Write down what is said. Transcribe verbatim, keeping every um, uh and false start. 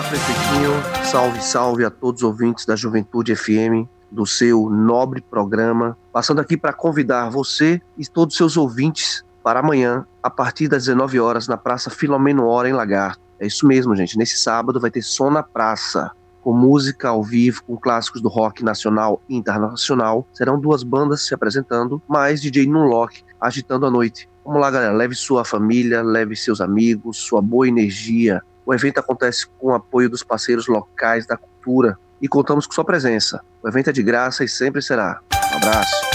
Prefeitinho, salve, salve a todos os ouvintes da Juventude F M, do seu nobre programa. Passando aqui para convidar você e todos os seus ouvintes para amanhã, a partir das dezenove horas, na Praça Filomeno Hora, em Lagarto. É isso mesmo, gente. Nesse sábado vai ter Som na Praça, com música ao vivo, com clássicos do rock nacional e internacional. Serão duas bandas se apresentando, mais D J Nunlock agitando a noite. Vamos lá, galera. Leve sua família, leve seus amigos, sua boa energia. O evento acontece com o apoio dos parceiros locais da cultura e contamos com sua presença. O evento é de graça e sempre será. Um abraço.